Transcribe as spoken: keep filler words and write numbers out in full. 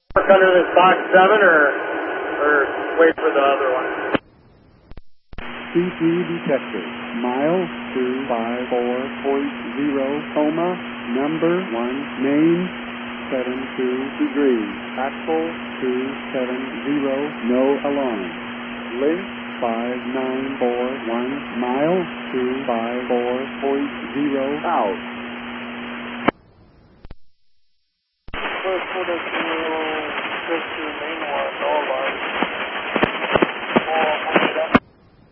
Work under this box seven or, or wait for the other one? C three detected. Mile two five four point zero, coma, number one, name, seven two degrees. Axle two seven zero, no alarm. Link five nine four one, mile two five four point zero, out. First quarter zero, six two,